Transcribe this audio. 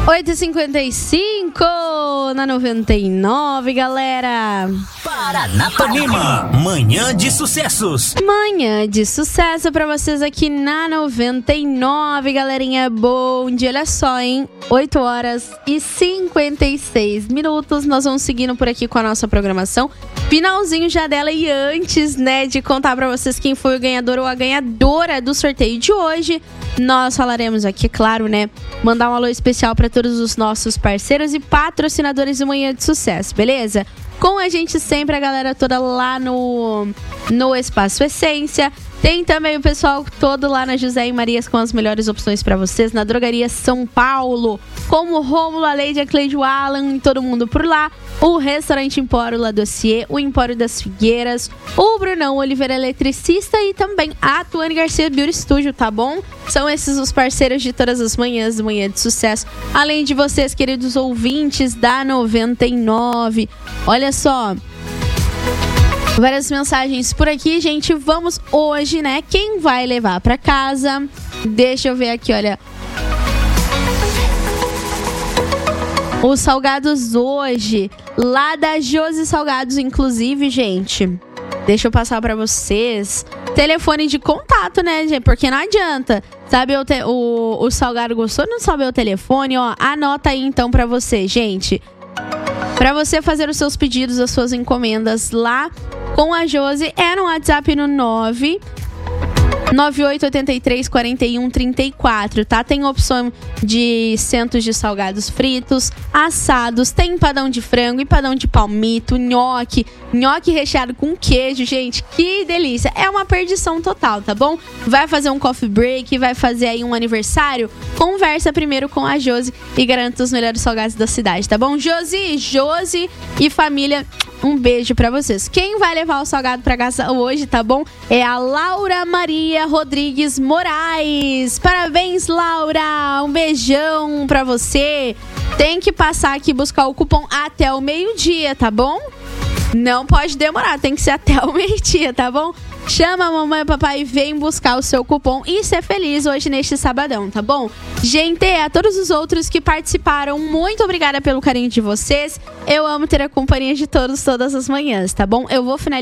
8h55 na 99, galera. Paranapanema, manhã de sucessos. Manhã de sucesso pra vocês aqui na 99, galerinha. Bom dia, olha só, hein? 8h56. Nós vamos seguindo por aqui com a nossa programação. Finalzinho já dela, e antes, né, de contar pra vocês quem foi o ganhador ou a ganhadora do sorteio de hoje, nós falaremos aqui, claro, né, mandar um alô especial pra todos os nossos parceiros e patrocinadores do Manhã de Sucesso, beleza? Com a gente sempre a galera toda lá no Espaço Essência. Tem também o pessoal todo lá na José e Marias com as melhores opções pra vocês. Na Drogaria São Paulo, como o Rômulo, a Leide, a Cleide, o Alan e todo mundo por lá. O Restaurante Empório La Dossier, o Empório das Figueiras, o Brunão Oliveira Eletricista e também a Tuane Garcia Beauty Studio, tá bom? São esses os parceiros de todas as manhãs do Manhã de Sucesso. Além de vocês, queridos ouvintes da 99. Olha só, várias mensagens por aqui, gente. Vamos hoje, né? Quem vai levar pra casa? Deixa eu ver aqui, olha. Os salgados hoje, lá da Josi Salgados, inclusive, gente. Deixa eu passar pra vocês. Telefone de contato, né, gente? Porque não adianta. Sabe o salgado gostou? Não sabe o telefone, ó. Anota aí então pra você, gente. Pra você fazer os seus pedidos, as suas encomendas lá com a Josi, é no WhatsApp no 998834134, tá? Tem opção de centos de salgados fritos, assados, tem empadão de frango, empadão de palmito, nhoque recheado com queijo, gente, que delícia. É uma perdição total, tá bom? Vai fazer um coffee break, vai fazer aí um aniversário? Conversa primeiro com a Josi e garanta os melhores salgados da cidade, tá bom? Josi e família, um beijo pra vocês. Quem vai levar o salgado pra casa hoje, tá bom? É a Laura Maria Rodrigues Moraes. Parabéns, Laura! Um beijão pra você. Tem que passar aqui buscar o cupom até o meio-dia, tá bom? Não pode demorar, tem que ser até o meio-dia, tá bom? Chama a mamãe e o papai e vem buscar o seu cupom e ser feliz hoje neste sabadão, tá bom? Gente, a todos os outros que participaram, muito obrigada pelo carinho de vocês. Eu amo ter a companhia de todos, todas as manhãs, tá bom? Eu vou finalizar